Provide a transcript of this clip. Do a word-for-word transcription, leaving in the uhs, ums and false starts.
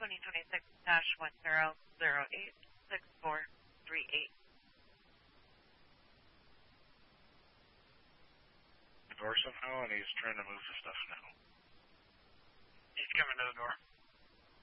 twenty twenty-six dash one zero zero eight six four three eight. The door somehow, and he's trying to move the stuff now. He's coming to the door.